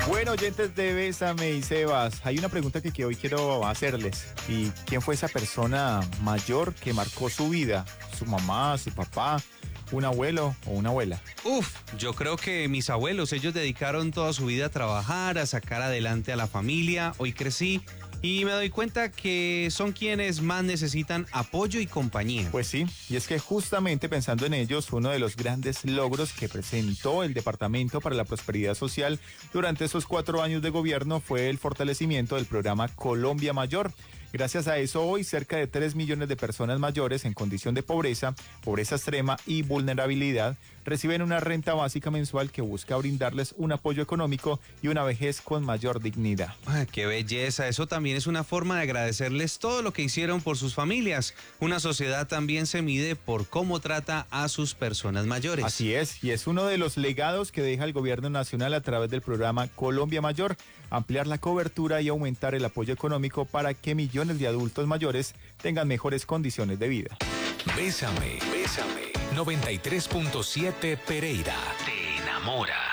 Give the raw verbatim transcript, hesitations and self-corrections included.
Bueno, oyentes de Bésame y Sebas, hay una pregunta que, que hoy quiero hacerles. ¿Y quién fue esa persona mayor que marcó su vida? ¿Su mamá, su papá, un abuelo o una abuela? Uf, yo creo que mis abuelos, ellos dedicaron toda su vida a trabajar, a sacar adelante a la familia. Hoy crecí y me doy cuenta que son quienes más necesitan apoyo y compañía. Pues sí, y es que justamente pensando en ellos, uno de los grandes logros que presentó el Departamento para la Prosperidad Social durante esos cuatro años de gobierno fue el fortalecimiento del programa Colombia Mayor. Gracias a eso, hoy cerca de tres millones de personas mayores en condición de pobreza, pobreza extrema y vulnerabilidad reciben una renta básica mensual que busca brindarles un apoyo económico y una vejez con mayor dignidad. Ay, ¡qué belleza! Eso también es una forma de agradecerles todo lo que hicieron por sus familias. Una sociedad también se mide por cómo trata a sus personas mayores. Así es, y es uno de los legados que deja el gobierno nacional a través del programa Colombia Mayor, ampliar la cobertura y aumentar el apoyo económico para que millones de adultos mayores tengan mejores condiciones de vida. Bésame, bésame. noventa y tres punto siete Pereira. Te enamora.